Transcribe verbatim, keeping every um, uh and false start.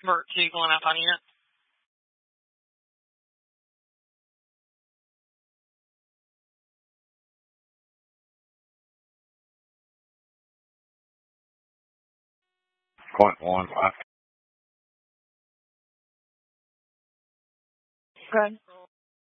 convert to going up on units. Point one five. Good.